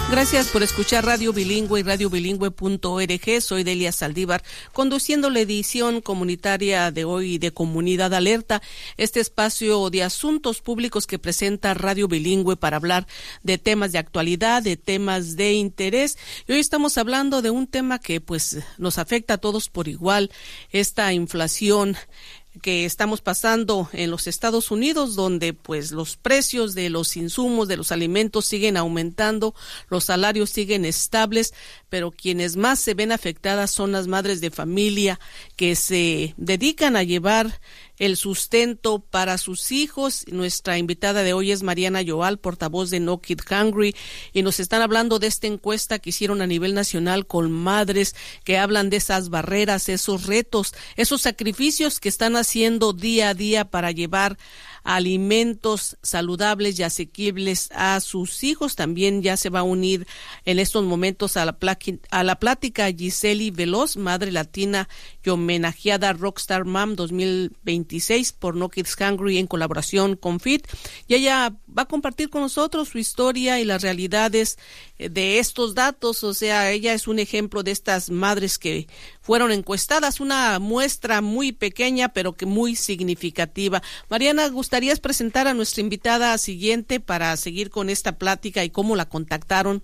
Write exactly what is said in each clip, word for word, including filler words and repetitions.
Gracias por escuchar Radio Bilingüe y radio bilingüe punto org. Soy Delia Saldívar, conduciendo la edición comunitaria de hoy de Comunidad Alerta, este espacio de asuntos públicos que presenta Radio Bilingüe para hablar de temas de actualidad, de temas de interés. Y hoy estamos hablando de un tema que pues nos afecta a todos por igual, esta inflación que estamos pasando en los Estados Unidos, donde pues los precios de los insumos, de los alimentos siguen aumentando, los salarios siguen estables, pero quienes más se ven afectadas son las madres de familia que se dedican a llevar el sustento para sus hijos. Nuestra invitada de hoy es Mariana Yoal, portavoz de No Kid Hungry, y nos están hablando de esta encuesta que hicieron a nivel nacional con madres que hablan de esas barreras, esos retos, esos sacrificios que están haciendo día a día para llevar alimentos saludables y asequibles a sus hijos. También ya se va a unir en estos momentos a la, plaqui- a la plática Giseli Veloz, madre latina y homenajeada Rockstar Mom dos mil veintiséis por No Kids Hungry en colaboración con F I T. Y ella va a compartir con nosotros su historia y las realidades de estos datos. O sea, ella es un ejemplo de estas madres que fueron encuestadas, una muestra muy pequeña pero que muy significativa. Mariana, ¿gustarías presentar a nuestra invitada siguiente para seguir con esta plática y cómo la contactaron?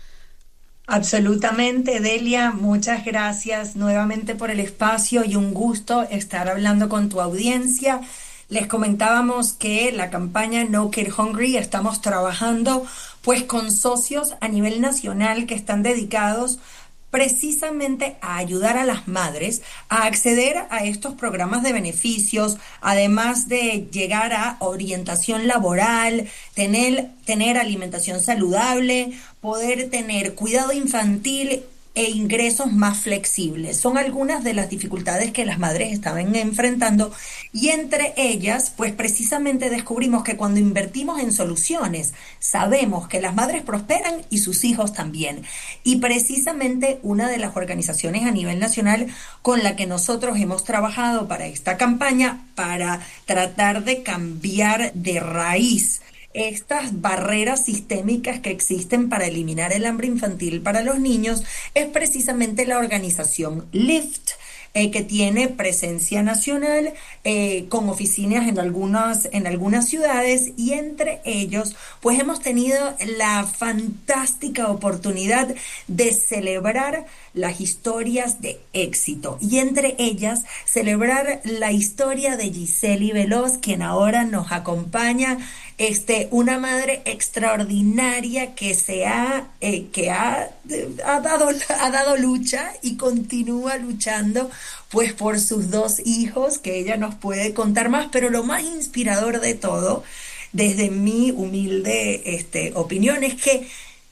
Absolutamente, Delia, muchas gracias nuevamente por el espacio y un gusto estar hablando con tu audiencia. Les comentábamos que la campaña No Kid Hungry estamos trabajando pues con socios a nivel nacional que están dedicados precisamente a ayudar a las madres a acceder a estos programas de beneficios, además de llegar a orientación laboral, tener, tener alimentación saludable, poder tener cuidado infantil e ingresos más flexibles. Son algunas de las dificultades que las madres estaban enfrentando, y entre ellas, pues precisamente descubrimos que cuando invertimos en soluciones, sabemos que las madres prosperan y sus hijos también. Y precisamente una de las organizaciones a nivel nacional con la que nosotros hemos trabajado para esta campaña, para tratar de cambiar de raíz estas barreras sistémicas que existen para eliminar el hambre infantil para los niños, es precisamente la organización Lift, eh, que tiene presencia nacional, eh, con oficinas en algunas, en algunas ciudades, y entre ellos pues hemos tenido la fantástica oportunidad de celebrar las historias de éxito, y entre ellas celebrar la historia de Giseli Veloz, quien ahora nos acompaña. Este, una madre extraordinaria que se ha, eh, que ha, ha dado, ha dado lucha y continúa luchando pues por sus dos hijos, que ella nos puede contar más, pero lo más inspirador de todo, desde mi humilde este, opinión, es que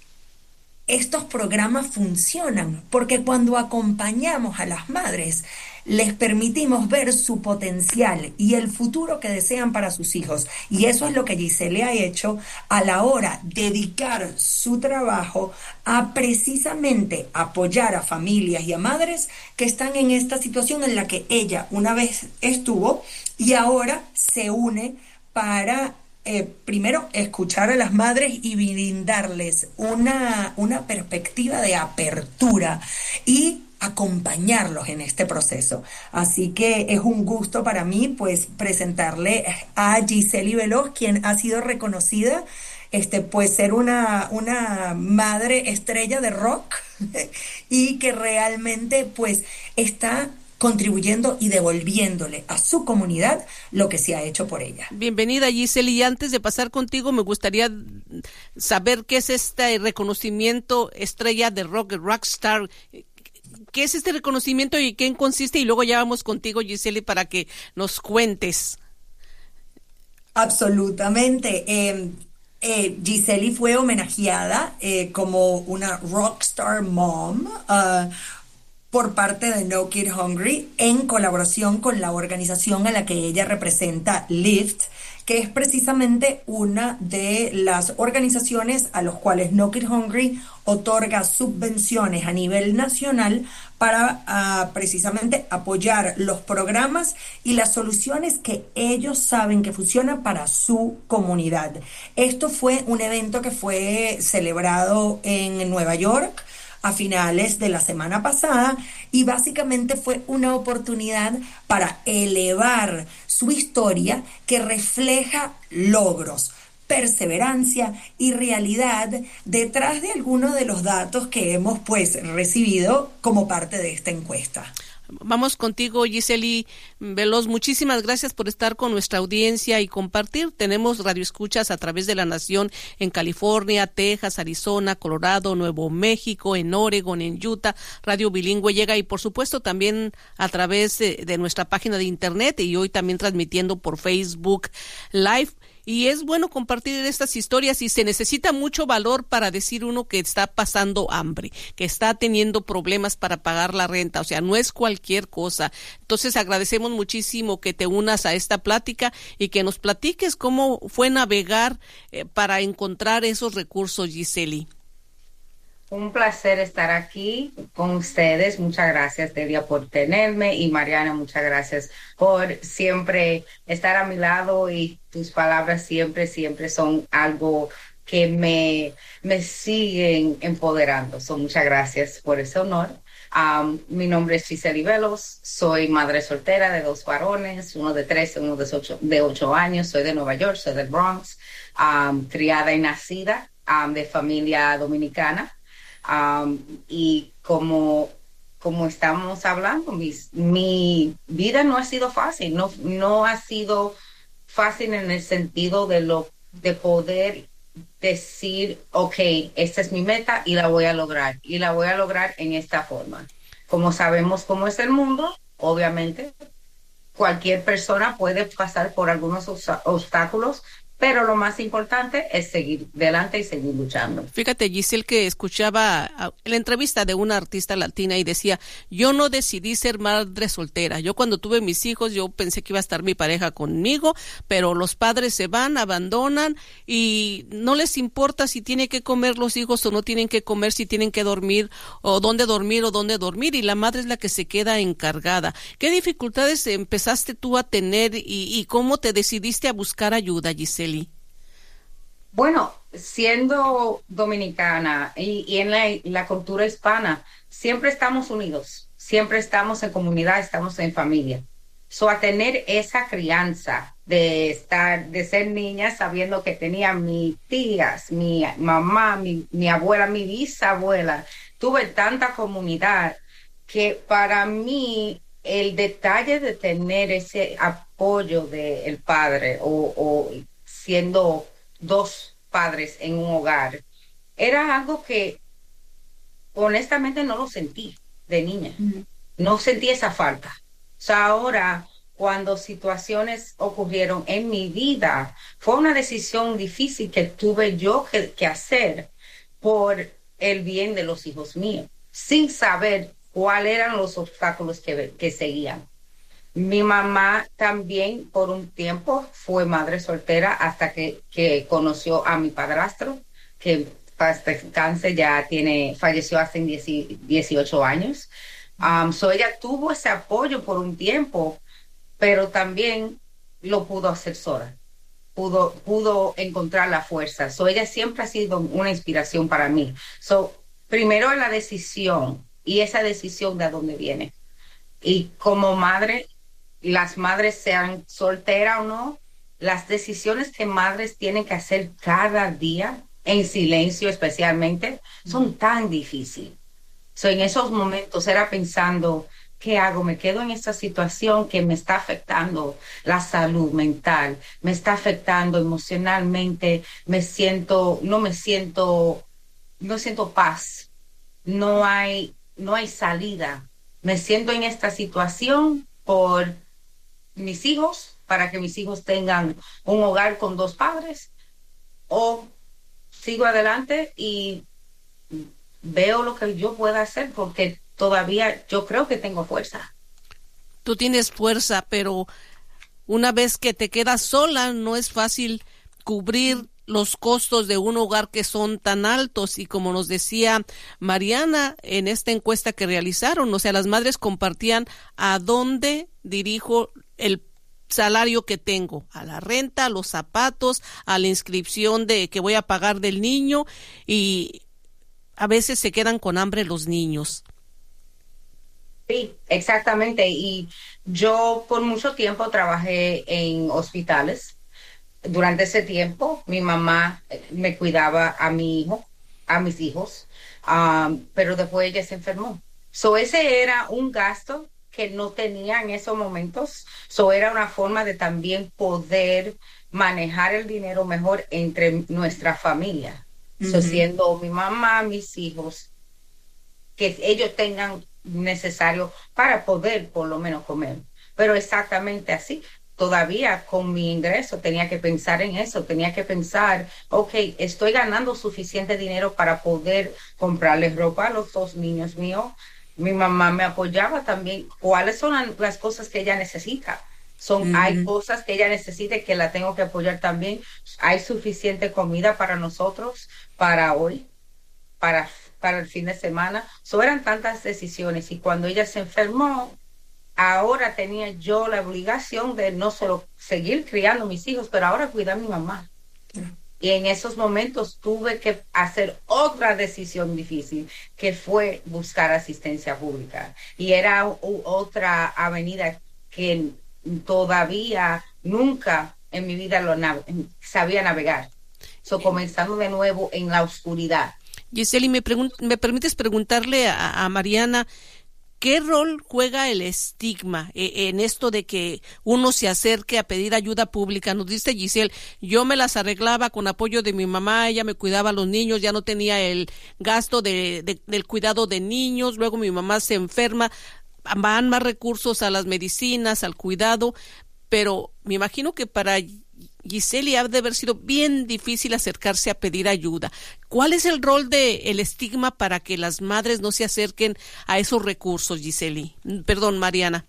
estos programas funcionan porque cuando acompañamos a las madres, les permitimos ver su potencial y el futuro que desean para sus hijos. Y eso es lo que Giselle ha hecho a la hora de dedicar su trabajo a precisamente apoyar a familias y a madres que están en esta situación en la que ella una vez estuvo, y ahora se une para Eh, primero, escuchar a las madres y brindarles una, una perspectiva de apertura y acompañarlos en este proceso. Así que es un gusto para mí pues presentarle a Giseli Veloz, quien ha sido reconocida este pues ser una, una madre estrella de rock y que realmente pues está contribuyendo y devolviéndole a su comunidad lo que se ha hecho por ella. Bienvenida, Giseli. Y antes de pasar contigo, me gustaría saber qué es este reconocimiento estrella de rock, rockstar. ¿Qué es este reconocimiento y qué consiste? Y luego ya vamos contigo, Giseli, para que nos cuentes. Absolutamente. Eh, eh, Giseli fue homenajeada eh, como una rockstar mom, uh, por parte de No Kid Hungry, en colaboración con la organización a la que ella representa, Lift, que es precisamente una de las organizaciones a los cuales No Kid Hungry otorga subvenciones a nivel nacional para uh, precisamente apoyar los programas y las soluciones que ellos saben que funcionan para su comunidad. Esto fue un evento que fue celebrado en Nueva York a finales de la semana pasada y básicamente fue una oportunidad para elevar su historia que refleja logros, perseverancia y realidad detrás de algunos de los datos que hemos pues recibido como parte de esta encuesta. Vamos contigo, Giseli Veloz. Muchísimas gracias por estar con nuestra audiencia y compartir. Tenemos radioescuchas a través de la nación en California, Texas, Arizona, Colorado, Nuevo México, en Oregon, en Utah. Radio Bilingüe llega y por supuesto también a través de, de nuestra página de internet y hoy también transmitiendo por Facebook Live. Y es bueno compartir estas historias y se necesita mucho valor para decir uno que está pasando hambre, que está teniendo problemas para pagar la renta, o sea, no es cualquier cosa. Entonces agradecemos muchísimo que te unas a esta plática y que nos platiques cómo fue navegar eh, para encontrar esos recursos, Giseli. Un placer estar aquí con ustedes. Muchas gracias, Delia, por tenerme y Mariana, muchas gracias por siempre estar a mi lado y tus palabras siempre, siempre son algo que me, me siguen empoderando. So, muchas gracias por ese honor. Um, mi nombre es Giseli Veloz, soy madre soltera de dos varones, uno de trece, uno de ocho, de ocho años, soy de Nueva York, soy del Bronx, um, criada y nacida um, de familia dominicana. Um, y como, como estamos hablando, mi, mi vida no ha sido fácil, no, no ha sido fácil en el sentido de, lo, de poder decir, ok, esta es mi meta y la voy a lograr, y la voy a lograr en esta forma. Como sabemos cómo es el mundo, obviamente, cualquier persona puede pasar por algunos obstáculos, pero lo más importante es seguir adelante y seguir luchando. Fíjate, Giselle, que escuchaba la entrevista de una artista latina y decía, yo no decidí ser madre soltera. Yo cuando tuve mis hijos, yo pensé que iba a estar mi pareja conmigo, pero los padres se van, abandonan y no les importa si tienen que comer los hijos o no tienen que comer, si tienen que dormir o dónde dormir o dónde dormir, y la madre es la que se queda encargada. ¿Qué dificultades empezaste tú a tener y, y cómo te decidiste a buscar ayuda, Giselle? Bueno, siendo dominicana y, y en la, la cultura hispana, siempre estamos unidos, siempre estamos en comunidad, estamos en familia. So, a tener esa crianza de estar, de ser niña sabiendo que tenía mis tías, mi mamá, mi, mi abuela, mi bisabuela, tuve tanta comunidad que para mí el detalle de tener ese apoyo del padre o, o siendo dos padres en un hogar, era algo que honestamente no lo sentí de niña. Mm. No sentí esa falta. O sea, ahora, cuando situaciones ocurrieron en mi vida, fue una decisión difícil que tuve yo que, que hacer por el bien de los hijos míos, sin saber cuáles eran los obstáculos que, que seguían. Mi mamá también por un tiempo fue madre soltera hasta que, que conoció a mi padrastro, que hasta el cáncer ya tiene, falleció hace dieciocho años. Um, so ella tuvo ese apoyo por un tiempo, pero también lo pudo hacer sola. Pudo, pudo encontrar la fuerza. So ella siempre ha sido una inspiración para mí. So, primero la decisión, y esa decisión de dónde viene. Y como madre, las madres sean solteras o no, las decisiones que madres tienen que hacer cada día, en silencio especialmente, son tan difíciles. So, en esos momentos era pensando, ¿qué hago? Me quedo en esta situación que me está afectando la salud mental, me está afectando emocionalmente, me siento, no me siento, no siento paz, no hay, no hay salida. Me siento en esta situación por mis hijos, para que mis hijos tengan un hogar con dos padres, o sigo adelante y veo lo que yo pueda hacer, porque todavía yo creo que tengo fuerza. Tú tienes fuerza, pero una vez que te quedas sola, no es fácil cubrir los costos de un hogar que son tan altos. Y como nos decía Mariana en esta encuesta que realizaron, o sea, las madres compartían a dónde dirijo el salario que tengo, a la renta, a los zapatos, a la inscripción de que voy a pagar del niño, y a veces se quedan con hambre los niños. Sí, exactamente. Y yo por mucho tiempo trabajé en hospitales. Durante ese tiempo, mi mamá me cuidaba a mi hijo, a mis hijos, um, pero después ella se enfermó. So ese era un gasto que no tenía en esos momentos. So era una forma de también poder manejar el dinero mejor entre nuestra familia. Uh-huh. So siendo mi mamá, mis hijos, que ellos tengan necesario para poder por lo menos comer. Pero exactamente así. Todavía con mi ingreso tenía que pensar en eso, tenía que pensar, ok, estoy ganando suficiente dinero para poder comprarles ropa a los dos niños míos. Mi mamá me apoyaba también. ¿Cuáles son las cosas que ella necesita? Son, mm-hmm. Hay cosas que ella necesita y que la tengo que apoyar también. Hay suficiente comida para nosotros, para hoy, para, para el fin de semana. So, eran tantas decisiones, y cuando ella se enfermó, ahora tenía yo la obligación de no solo seguir criando a mis hijos, pero ahora cuidar a mi mamá. Yeah. Y en esos momentos tuve que hacer otra decisión difícil, que fue buscar asistencia pública. Y era u- otra avenida que todavía nunca en mi vida lo nav- sabía navegar. So, comenzando de nuevo en la oscuridad. Giseli, ¿me, pregun- me permites preguntarle a, a Mariana, ¿qué rol juega el estigma en esto de que uno se acerque a pedir ayuda pública? Nos dice Giselle, yo me las arreglaba con apoyo de mi mamá, ella me cuidaba a los niños, ya no tenía el gasto de, de, del cuidado de niños, luego mi mamá se enferma, van más recursos a las medicinas, al cuidado, pero me imagino que para Giseli ha de haber sido bien difícil acercarse a pedir ayuda. ¿Cuál es el rol del el estigma para que las madres no se acerquen a esos recursos, Giseli? Perdón, Mariana.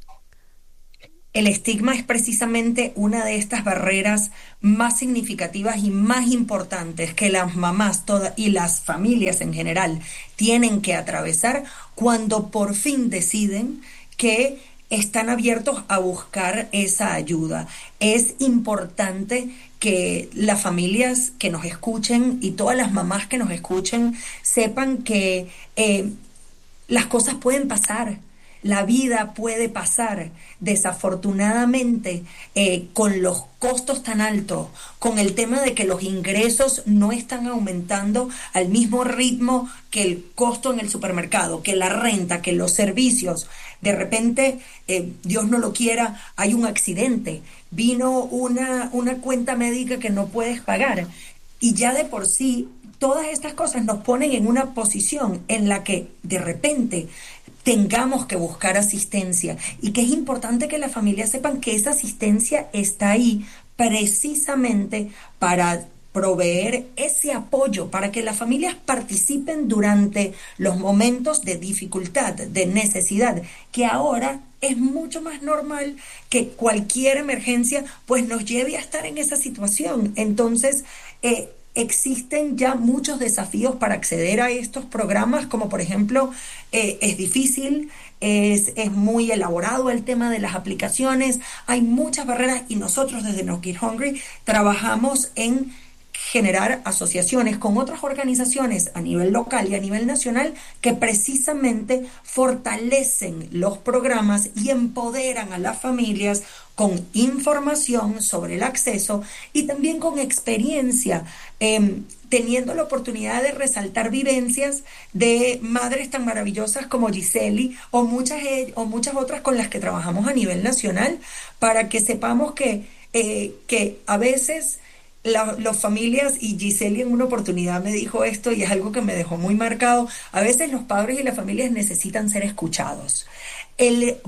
El estigma es precisamente una de estas barreras más significativas y más importantes que las mamás toda, y las familias en general tienen que atravesar cuando por fin deciden que están abiertos a buscar esa ayuda. Es importante que las familias que nos escuchen y todas las mamás que nos escuchen sepan que eh, las cosas pueden pasar. La vida puede pasar. Desafortunadamente, eh, con los costos tan altos, con el tema de que los ingresos no están aumentando al mismo ritmo que el costo en el supermercado, que la renta, que los servicios, de repente, eh, Dios no lo quiera, hay un accidente, vino una, una cuenta médica que no puedes pagar, y ya de por sí todas estas cosas nos ponen en una posición en la que de repente tengamos que buscar asistencia, y que es importante que las familias sepan que esa asistencia está ahí precisamente para proveer ese apoyo, para que las familias participen durante los momentos de dificultad, de necesidad, que ahora es mucho más normal que cualquier emergencia pues nos lleve a estar en esa situación. Entonces, eh, existen ya muchos desafíos para acceder a estos programas, como por ejemplo, eh, es difícil, es, es muy elaborado el tema de las aplicaciones, hay muchas barreras, y nosotros desde No Kid Hungry trabajamos en generar asociaciones con otras organizaciones a nivel local y a nivel nacional que precisamente fortalecen los programas y empoderan a las familias con información sobre el acceso y también con experiencia, eh, teniendo la oportunidad de resaltar vivencias de madres tan maravillosas como Giseli o muchas, o muchas otras con las que trabajamos a nivel nacional, para que sepamos que, eh, que a veces La, las familias, y Giseli en una oportunidad me dijo esto y es algo que me dejó muy marcado, a veces los padres y las familias necesitan ser escuchados. El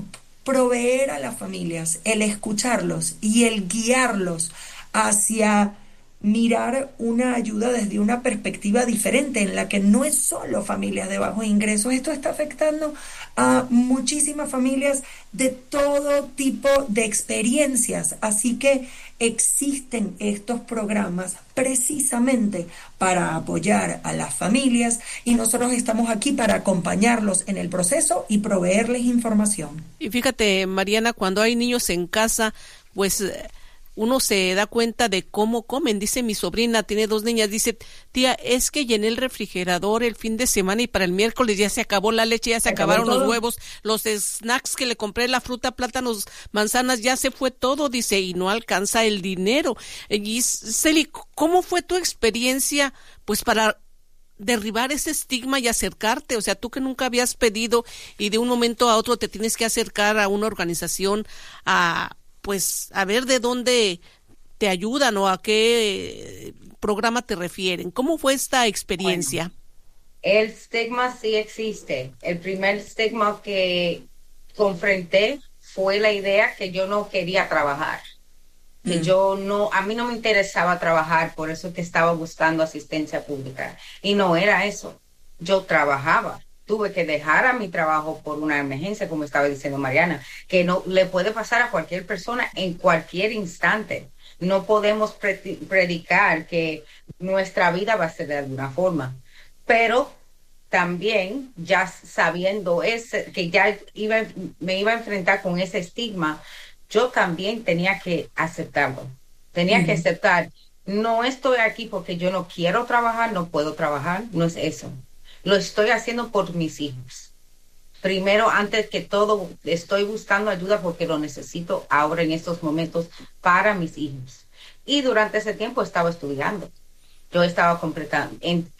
proveer a las familias, el escucharlos y el guiarlos hacia mirar una ayuda desde una perspectiva diferente en la que no es solo familias de bajos ingresos. Esto está afectando a muchísimas familias de todo tipo de experiencias. Así que existen estos programas precisamente para apoyar a las familias y nosotros estamos aquí para acompañarlos en el proceso y proveerles información. Y fíjate, Mariana, cuando hay niños en casa, pues uno se da cuenta de cómo comen. Dice mi sobrina, tiene dos niñas, dice, tía, es que llené el refrigerador el fin de semana y para el miércoles ya se acabó la leche, ya se, se acabaron los huevos, los snacks que le compré, la fruta, plátanos, manzanas, ya se fue todo, dice, y no alcanza el dinero. Y Celi, ¿cómo fue tu experiencia, pues, para derribar ese estigma y acercarte? O sea, tú que nunca habías pedido y de un momento a otro te tienes que acercar a una organización a pues a ver de dónde te ayudan o a qué programa te refieren. ¿Cómo fue esta experiencia? Bueno, el estigma sí existe. El primer estigma que confronté fue la idea que yo no quería trabajar. Que mm. yo no, a mí no me interesaba trabajar, por eso que estaba buscando asistencia pública. Y no era eso. Yo trabajaba. Tuve que dejar a mi trabajo por una emergencia, como estaba diciendo Mariana, que no le puede pasar a cualquier persona en cualquier instante. No podemos pre- predicar que nuestra vida va a ser de alguna forma, pero también ya sabiendo ese, que ya iba, me iba a enfrentar con ese estigma, yo también tenía que aceptarlo. Tenía uh-huh. que aceptar, no estoy aquí porque yo no quiero trabajar, no puedo trabajar, no es eso. Lo estoy haciendo por mis hijos. Primero, antes que todo, estoy buscando ayuda porque lo necesito ahora en estos momentos para mis hijos. Y durante ese tiempo estaba estudiando. Yo estaba completando. En,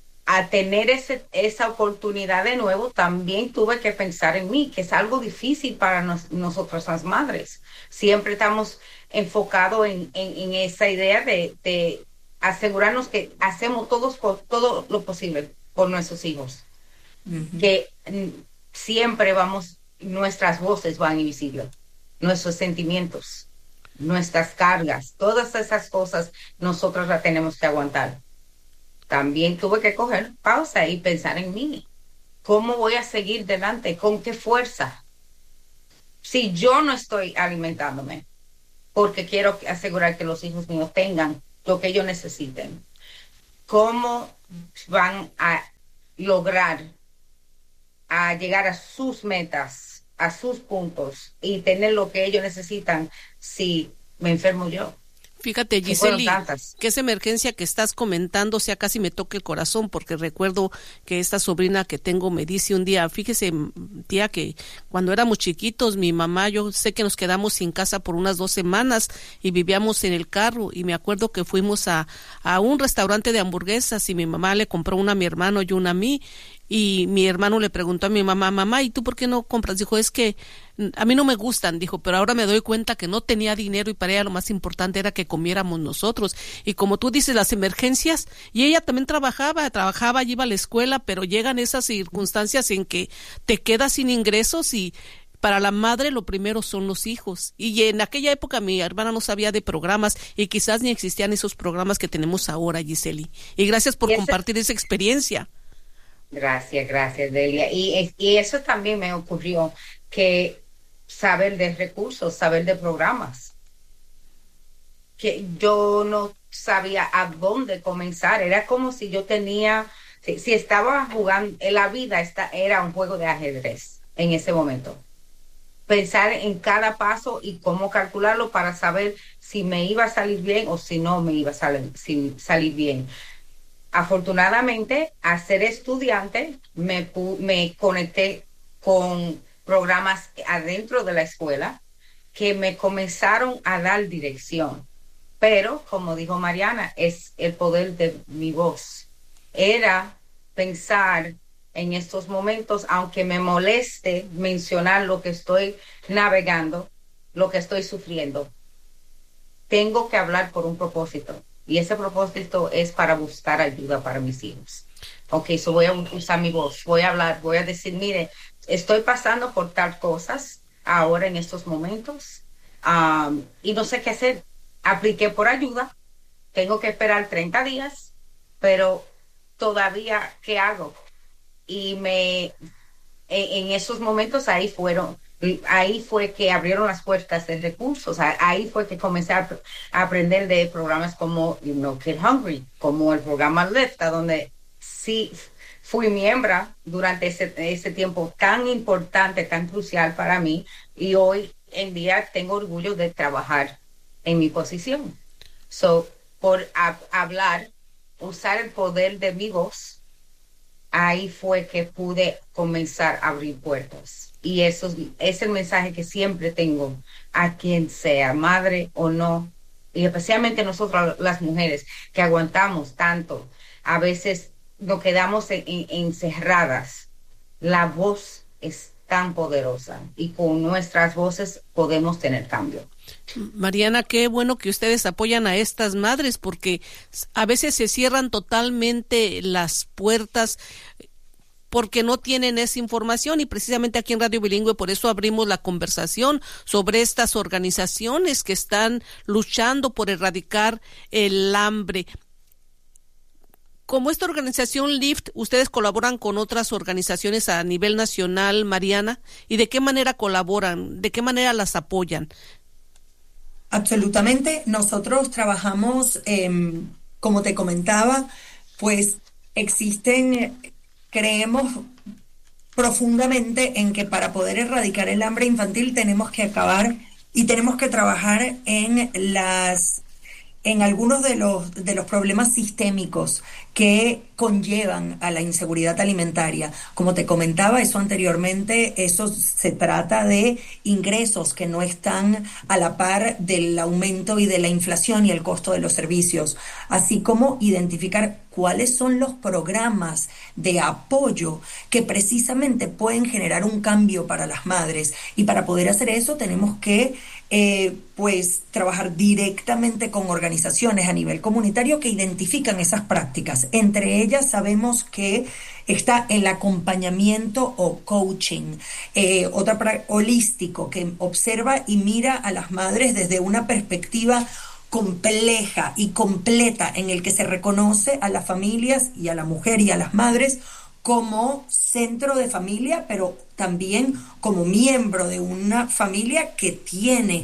a tener ese, esa oportunidad de nuevo, también tuve que pensar en mí, que es algo difícil para nos, nosotras las madres. Siempre estamos enfocados en, en, en esa idea de, de asegurarnos que hacemos todos, todo lo posible por nuestros hijos, uh-huh. que mm, siempre vamos, nuestras voces van invisibles, nuestros sentimientos, nuestras cargas, todas esas cosas nosotros las tenemos que aguantar. También tuve que coger pausa y pensar en mí, ¿cómo voy a seguir delante? ¿Con qué fuerza? Si yo no estoy alimentándome, porque quiero asegurar que los hijos míos tengan lo que ellos necesiten, ¿cómo van a lograr a llegar a sus metas, a sus puntos y tener lo que ellos necesitan si me enfermo yo? Fíjate, Giseli, que esa emergencia que estás comentando, o sea, casi me toca el corazón, porque recuerdo que esta sobrina que tengo me dice un día, fíjese, tía, que cuando éramos chiquitos, mi mamá, yo sé que nos quedamos sin casa por unas dos semanas y vivíamos en el carro, y me acuerdo que fuimos a, a un restaurante de hamburguesas y mi mamá le compró una a mi hermano y una a mí, y mi hermano le preguntó a mi mamá, mamá, ¿y tú por qué no compras? Dijo, es que a mí no me gustan, dijo, pero ahora me doy cuenta que no tenía dinero y para ella lo más importante era que comiéramos nosotros. Y como tú dices, las emergencias, y ella también trabajaba, trabajaba, iba a la escuela, pero llegan esas circunstancias en que te quedas sin ingresos y para la madre lo primero son los hijos. Y en aquella época mi hermana no sabía de programas y quizás ni existían esos programas que tenemos ahora, Giseli. Y gracias por compartir esa experiencia. Gracias, gracias, Delia. Y, y eso también me ocurrió, que saber de recursos, saber de programas, que yo no sabía a dónde comenzar. Era como si yo tenía, si, si estaba jugando, la vida esta, era un juego de ajedrez en ese momento. Pensar en cada paso y cómo calcularlo para saber si me iba a salir bien o si no me iba a salir, si, salir bien. Afortunadamente, al ser estudiante, me, me conecté con programas adentro de la escuela que me comenzaron a dar dirección. Pero, como dijo Mariana, es el poder de mi voz. Era pensar en estos momentos, aunque me moleste mencionar lo que estoy navegando, lo que estoy sufriendo, tengo que hablar por un propósito. Y ese propósito es para buscar ayuda para mis hijos. Ok, so voy a usar mi voz, voy a hablar, voy a decir, mire, estoy pasando por tal cosas ahora en estos momentos um, y no sé qué hacer. Apliqué por ayuda, tengo que esperar treinta días, pero todavía, ¿qué hago? Y me, en, en esos momentos ahí fueron, ahí fue que abrieron las puertas de recursos, ahí fue que comencé a, a aprender de programas como you know, Kid Hungry, como el programa Lift, donde sí fui miembro durante ese, ese tiempo tan importante, tan crucial para mí, y hoy en día tengo orgullo de trabajar en mi posición. So, por a, hablar, usar el poder de mi voz, ahí fue que pude comenzar a abrir puertas. Y eso es, es el mensaje que siempre tengo a quien sea, madre o no, y especialmente nosotros las mujeres que aguantamos tanto, a veces nos quedamos en, en, encerradas. La voz es tan poderosa y con nuestras voces podemos tener cambio. Mariana, qué bueno que ustedes apoyan a estas madres, porque a veces se cierran totalmente las puertas porque no tienen esa información, y precisamente aquí en Radio Bilingüe por eso abrimos la conversación sobre estas organizaciones que están luchando por erradicar el hambre. Como esta organización Lift, ¿ustedes colaboran con otras organizaciones a nivel nacional, Mariana? ¿Y de qué manera colaboran? ¿De qué manera las apoyan? Absolutamente. Nosotros trabajamos, eh, como te comentaba, pues existen, creemos profundamente en que para poder erradicar el hambre infantil tenemos que acabar y tenemos que trabajar en las en algunos de los de los problemas sistémicos que conllevan a la inseguridad alimentaria. Como te comentaba eso anteriormente, eso se trata de ingresos que no están a la par del aumento y de la inflación y el costo de los servicios, así como identificar cuáles son los programas de apoyo que precisamente pueden generar un cambio para las madres. Y para poder hacer eso tenemos que eh, pues trabajar directamente con organizaciones a nivel comunitario que identifican esas prácticas. Entre ellas sabemos que está el acompañamiento o coaching, eh, otra pra- holístico, que observa y mira a las madres desde una perspectiva compleja y completa, en el que se reconoce a las familias y a la mujer y a las madres como centro de familia, pero también como miembro de una familia que tiene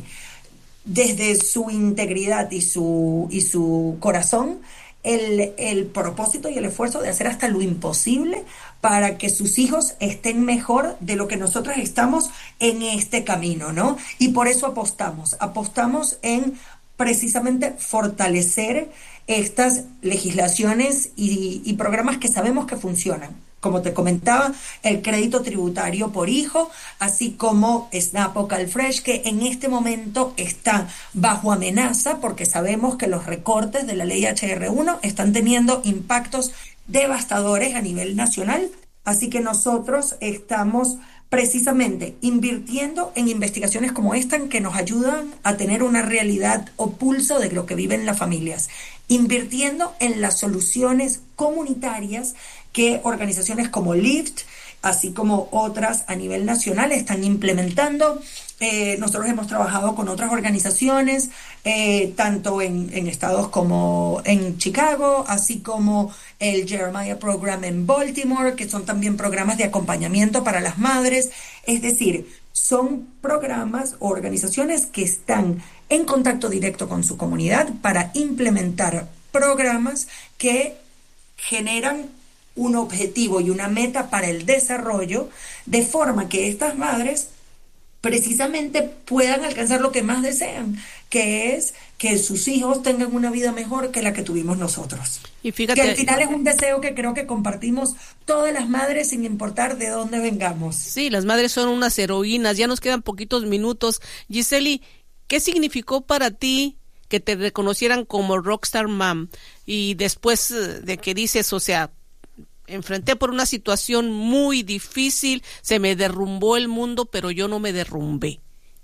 desde su integridad y su, y su corazón el, el propósito y el esfuerzo de hacer hasta lo imposible para que sus hijos estén mejor de lo que nosotros estamos en este camino, ¿no? Y por eso apostamos, apostamos en precisamente fortalecer estas legislaciones y, y programas que sabemos que funcionan. Como te comentaba, el crédito tributario por hijo, así como SNAP o CalFresh, que en este momento está bajo amenaza porque sabemos que los recortes de la ley H R uno están teniendo impactos devastadores a nivel nacional. Así que nosotros estamos precisamente invirtiendo en investigaciones como esta, que nos ayudan a tener una realidad o pulso de lo que viven las familias, invirtiendo en las soluciones comunitarias que organizaciones como Lift, así como otras a nivel nacional, están implementando. Eh, nosotros hemos trabajado con otras organizaciones, eh, tanto en, en estados como en Chicago, así como el Jeremiah Program en Baltimore, que son también programas de acompañamiento para las madres. Es decir, son programas o organizaciones que están en contacto directo con su comunidad para implementar programas que generan un objetivo y una meta para el desarrollo, de forma que estas madres precisamente puedan alcanzar lo que más desean, que es que sus hijos tengan una vida mejor que la que tuvimos nosotros. Y fíjate, que al final es un deseo que creo que compartimos todas las madres sin importar de dónde vengamos. Sí, las madres son unas heroínas. Ya nos quedan poquitos minutos. Giseli, ¿qué significó para ti que te reconocieran como Rockstar Mom? Y después de que dices, o sea, enfrenté por una situación muy difícil, se me derrumbó el mundo, pero yo no me derrumbé.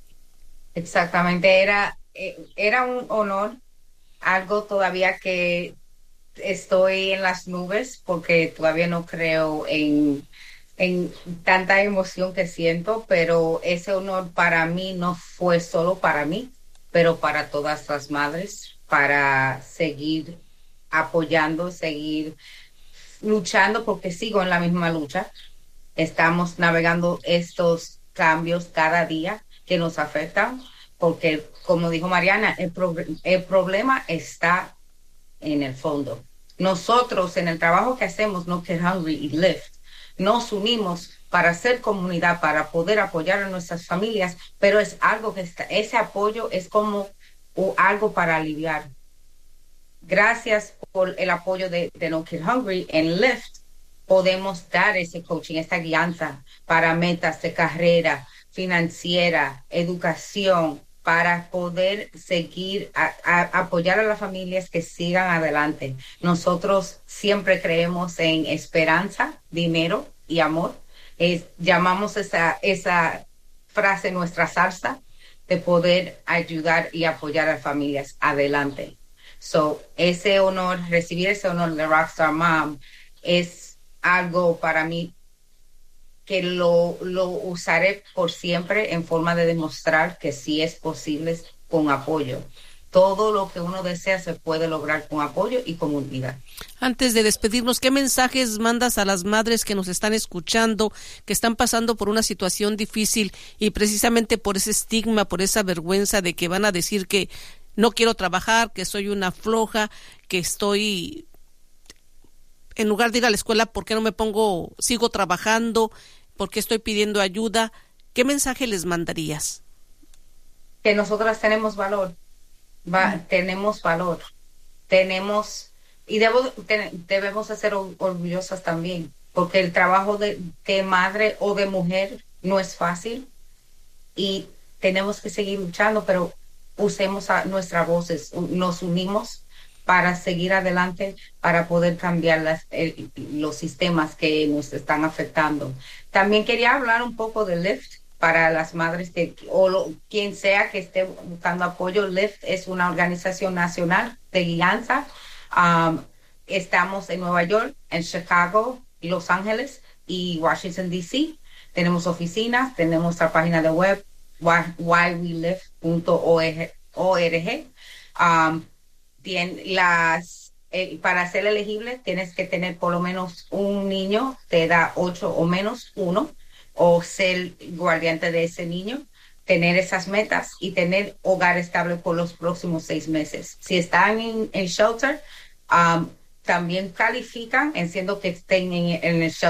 Exactamente, era, era un honor, algo todavía que estoy en las nubes porque todavía no creo en, en tanta emoción que siento, pero ese honor para mí no fue solo para mí, pero para todas las madres, para seguir apoyando, seguir luchando, porque sigo en la misma lucha. Estamos navegando estos cambios cada día que nos afectan, porque como dijo Mariana, el, pro el problema está en el fondo. Nosotros en el trabajo que hacemos, No Kid Hungry y Lift, nos unimos para hacer comunidad, para poder apoyar a nuestras familias, pero es algo que está, ese apoyo es como o algo para aliviar. Gracias por el apoyo de, de No Kid Hungry en Lift, podemos dar ese coaching, esta guianza para metas de carrera, financiera, educación, para poder seguir, a, a, apoyar a las familias que sigan adelante. Nosotros siempre creemos en esperanza, dinero y amor. Es, llamamos esa, esa frase nuestra salsa de poder ayudar y apoyar a familias adelante. So, ese honor, recibir ese honor de Rockstar Mom es algo para mí que lo, lo usaré por siempre en forma de demostrar que sí es posible con apoyo. Todo lo que uno desea se puede lograr con apoyo y con unidad. Antes de despedirnos, ¿qué mensajes mandas a las madres que nos están escuchando, que están pasando por una situación difícil y precisamente por ese estigma, por esa vergüenza de que van a decir que no quiero trabajar, que soy una floja, que estoy, en lugar de ir a la escuela, ¿por qué no me pongo, sigo trabajando? ¿Por qué estoy pidiendo ayuda? ¿Qué mensaje les mandarías? Que nosotras tenemos valor, va, mm. tenemos valor, tenemos, y debo, te, debemos de ser orgullosas también, porque el trabajo de, de madre o de mujer no es fácil y tenemos que seguir luchando, pero usemos a nuestras voces, nos unimos para seguir adelante, para poder cambiar las, el, los sistemas que nos están afectando. También quería hablar un poco de Lift para las madres que, o lo, quien sea que esté buscando apoyo. Lift es una organización nacional de guianza. Um, estamos en Nueva York, en Chicago, Los Ángeles y Washington, D C Tenemos oficinas, tenemos nuestra página de web, why we lift punto org. Um, Tien, las, eh, para ser elegible tienes que tener por lo menos un niño de edad ocho o menos, uno, o ser guardiante de ese niño, tener esas metas y tener hogar estable por los próximos seis meses. Si están en, en shelter, um, también califican en siendo que estén en, en el shelter